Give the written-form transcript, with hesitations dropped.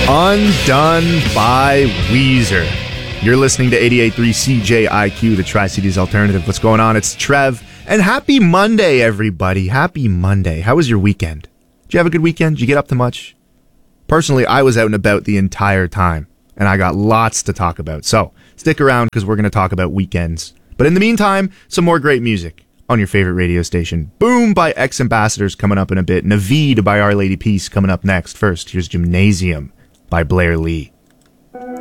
Undone by Weezer. You're listening to 88.3 CJIQ, the Tri-Cities Alternative. What's going on? It's Trev. And happy Monday, everybody. Happy Monday. How was your weekend? Did you have a good weekend? Did you get up to much? Personally, I was out and about the entire time, and I got lots to talk about. So stick around because we're going to talk about weekends. But in the meantime, some more great music on your favorite radio station. Boom by X-Ambassadors coming up in a bit. Naveed by Our Lady Peace coming up next. First, here's Gymnasium by Blair Lee.